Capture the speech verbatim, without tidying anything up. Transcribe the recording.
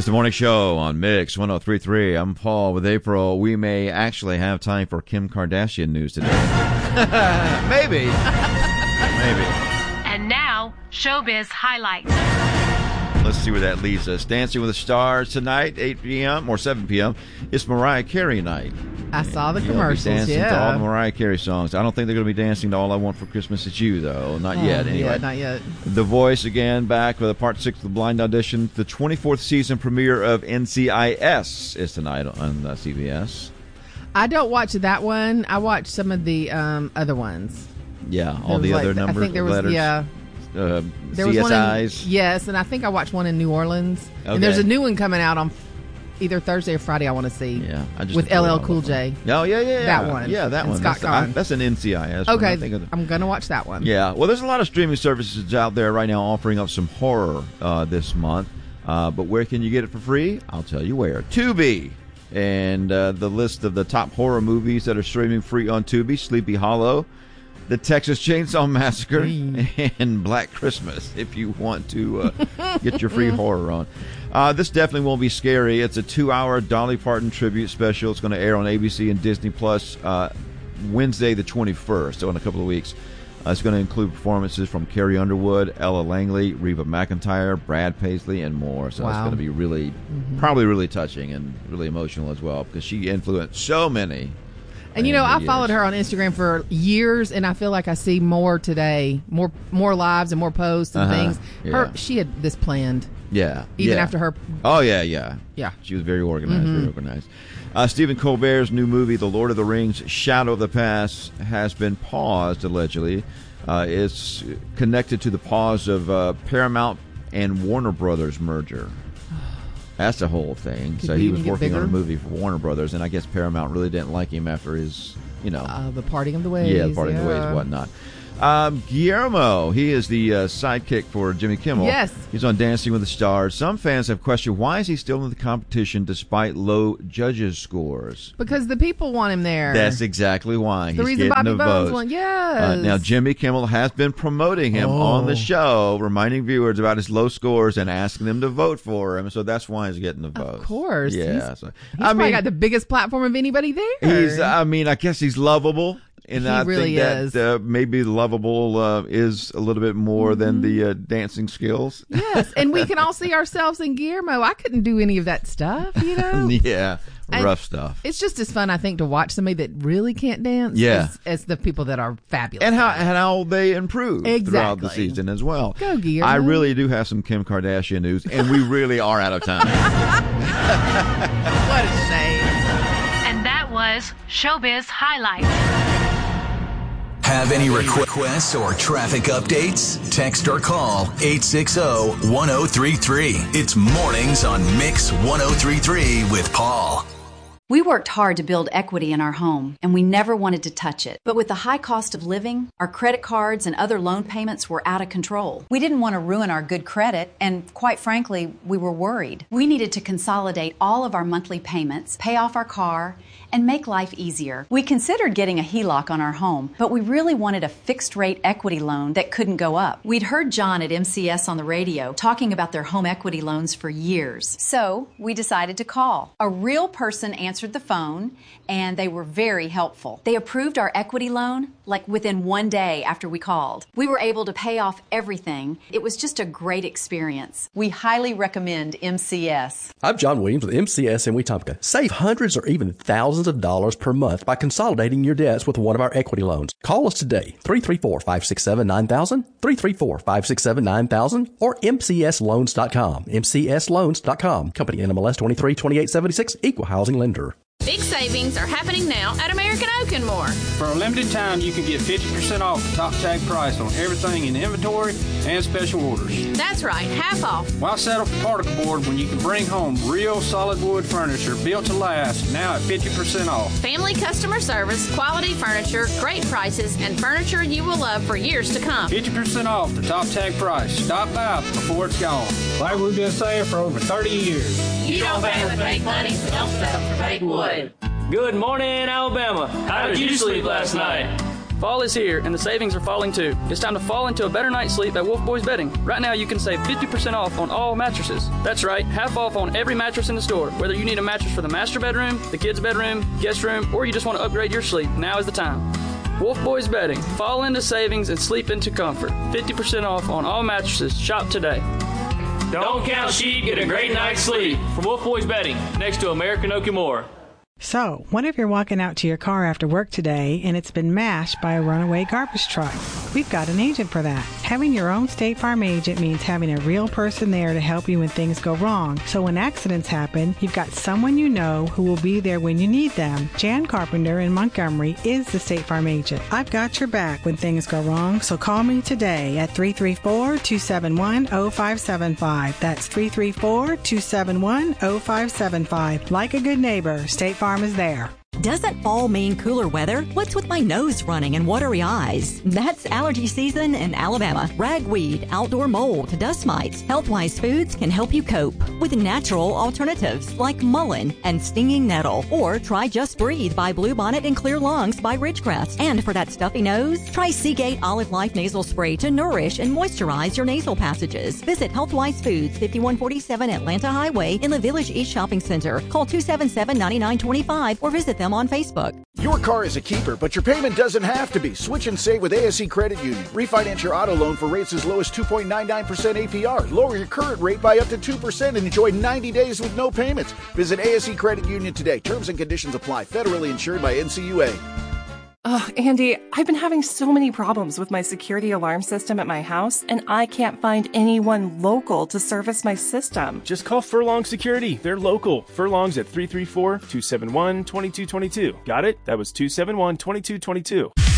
It's the morning show on Mix one oh three point three. I'm Paul with April. We may actually have time for Kim Kardashian news today. Maybe. Maybe. And now, Showbiz Highlights. Let's see where that leaves us. Dancing with the Stars tonight, eight p.m. or seven p.m. It's Mariah Carey night. I saw the You'll commercials, be dancing yeah. to all the Mariah Carey songs. I don't think they're going to be dancing to All I Want for Christmas Is You, though. Not oh, yet, anyway. Yeah, not yet. The Voice, again, back with a part six of the blind audition. The twenty-fourth season premiere of N C I S is tonight on uh, C B S. I don't watch that one. I watch some of the um, other ones. Yeah, all the like, other number I think there was, letters. Yeah. Uh, There C S Is. was one in, yes, and I think I watched one in New Orleans. Okay. And there's a new one coming out on either Thursday or Friday, I want to see. Yeah, I just with enjoy L L all Cool of them. J. Oh, yeah, yeah, yeah. That one. Yeah, that And one. Scott That's, I, Conn. that's an N C I S. one, Okay, I think of the, I'm going to watch that one. Yeah, well, there's a lot of streaming services out there right now offering up some horror uh, this month. Uh, but where can you get it for free? I'll tell you where. Tubi. And uh, the list of the top horror movies that are streaming free on Tubi: Sleepy Hollow, The Texas Chainsaw Massacre, Hey. and Black Christmas, if you want to uh, get your free horror on. Uh, this definitely won't be scary. It's a two-hour Dolly Parton tribute special. It's going to air on A B C and Disney Plus uh, Wednesday the twenty-first, so in a couple of weeks. Uh, it's going to include performances from Carrie Underwood, Ella Langley, Reba McEntire, Brad Paisley, and more. So Wow. it's going to be really, Mm-hmm. probably really touching and really emotional as well, because she influenced so many. And you know, in the I followed years. her on Instagram for years, and I feel like I see more today, more more lives and more posts and Uh-huh, things. Her, yeah. she had this planned, Yeah. even yeah. after her. Oh, yeah, yeah. Yeah. She was very organized, Mm-hmm. very organized. Uh, Stephen Colbert's new movie, The Lord of the Rings, Shadow of the Past, has been paused, allegedly. Uh, it's connected to the pause of uh, Paramount and Warner Brothers merger. That's the whole thing. Could so we he even was get working on a bigger? movie for Warner Brothers, and I guess Paramount really didn't like him after his, you know, Uh, the Parting of the Ways. yeah, Parting of the Ways yeah. and whatnot. Um, Guillermo, he is the uh, sidekick for Jimmy Kimmel. Yes. He's on Dancing with the Stars. Some fans have questioned why is he still in the competition despite low judges' scores. Because the people want him there. That's exactly why. the He's reason getting Bobby the Bones votes. won. Yes. Uh, now, Jimmy Kimmel has been promoting him Oh. on the show, reminding viewers about his low scores and asking them to vote for him. So that's why he's getting the votes. Of course. Yeah. He's, so, he's I probably mean, got the biggest platform of anybody there. he's. I mean, I guess he's lovable. And He I really think is. that uh, maybe lovable uh, is a little bit more than the uh, dancing skills. Yes, and we can all see ourselves in Guillermo. I couldn't do any of that stuff, you know? Yeah, And rough stuff. It's just as fun, I think, to watch somebody that really can't dance Yeah. as, as the people that are fabulous. And how and how they improve throughout the Exactly. season as well. Go, Guillermo. I really do have some Kim Kardashian news, and we really are out of time. What a shame. And that was Showbiz Highlights. Have any requests or traffic updates? Text or call eight six zero, one zero three three. It's mornings on Mix one oh three point three with Paul. We worked hard to build equity in our home, and we never wanted to touch it. But with the high cost of living, our credit cards and other loan payments were out of control. We didn't want to ruin our good credit, and quite frankly, we were worried. We needed to consolidate all of our monthly payments, pay off our car, and make life easier. We considered getting a H E L O C on our home, but we really wanted a fixed-rate equity loan that couldn't go up. We'd heard John at M C S on the radio talking about their home equity loans for years. So we decided to call. A real person answered the phone, and they were very helpful. They approved our equity loan like within one day after we called. We were able to pay off everything. It was just a great experience. We highly recommend M C S. I'm John Williams with M C S in Wetumpka. Save hundreds or even thousands of dollars per month by consolidating your debts with one of our equity loans. Call us today, three three four, five six seven, nine thousand, three three four, five six seven, nine thousand, or M C S loans dot com, M C S loans dot com. Company N M L S twenty-three twenty-eight seventy-six, Equal Housing Lender. Big savings are happening now at American Oak and More. For a limited time, you can get fifty percent off the top tag price on everything in inventory and special orders. That's right, half off. Why settle for particle board when you can bring home real solid wood furniture built to last now at fifty percent off? Family customer service, quality furniture, great prices, and furniture you will love for years to come. fifty percent off the top tag price. Stop by before it's gone. Like we've been saying for over thirty years. You don't pay with fake money, so don't settle for fake wood. Good morning, Alabama. How did you sleep last night? Fall is here, and the savings are falling too. It's time to fall into a better night's sleep at Wolf Boys Bedding. Right now, you can save fifty percent off on all mattresses. That's right, half off on every mattress in the store. Whether you need a mattress for the master bedroom, the kids' bedroom, guest room, or you just want to upgrade your sleep, now is the time. Wolf Boys Bedding. Fall into savings and sleep into comfort. fifty percent off on all mattresses. Shop today. Don't count sheep, get a great night's sleep. From Wolf Boys Bedding, next to American Okamura. So, what if you're walking out to your car after work today and it's been mashed by a runaway garbage truck? We've got an agent for that. Having your own State Farm agent means having a real person there to help you when things go wrong. So when accidents happen, you've got someone you know who will be there when you need them. Jan Carpenter in Montgomery is the State Farm agent. I've got your back when things go wrong, so call me today at three three four, two seven one, zero five seven five. That's three three four, two seven one, zero five seven five. Like a good neighbor, State Farm is there. Doesn't fall mean cooler weather? What's with my nose running and watery eyes? That's allergy season in Alabama. Ragweed, outdoor mold, dust mites. Healthwise Foods can help you cope with natural alternatives like mullein and stinging nettle. Or try Just Breathe by Bluebonnet and Clear Lungs by Ridgecrest. And for that stuffy nose, try Seagate Olive Life Nasal Spray to nourish and moisturize your nasal passages. Visit Healthwise Foods, fifty-one forty-seven Atlanta Highway in the Village East Shopping Center. Call two seven seven, nine nine two five or visit them on Facebook. Your car is a keeper, but your payment doesn't have to be. Switch and save with A S E Credit Union. Refinance your auto loan for rates as low as two point nine nine percent A P R. Lower your current rate by up to two percent and enjoy ninety days with no payments. Visit A S E Credit Union today. Terms and conditions apply. Federally insured by N C U A. Oh, Andy, I've been having so many problems with my security alarm system at my house, and I can't find anyone local to service my system. Just call Furlong Security. They're local. Furlong's at three three four, two seven one, two two two two. Got it? That was two seven one, two two two two.